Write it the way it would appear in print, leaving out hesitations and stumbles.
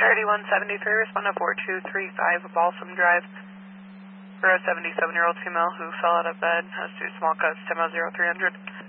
Charity 173, respond to 4235 Balsam Drive for a 77-year-old female who fell out of bed, has 2 small cuts, 10-0300.